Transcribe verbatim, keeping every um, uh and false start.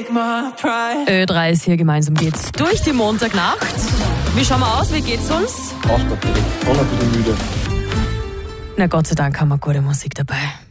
Ö drei ist hier, gemeinsam geht's durch die Montagnacht. Wie schauen wir aus? Wie geht's uns? Auch natürlich. Auch ein bisschen müde. Na Gott sei Dank haben wir gute Musik dabei.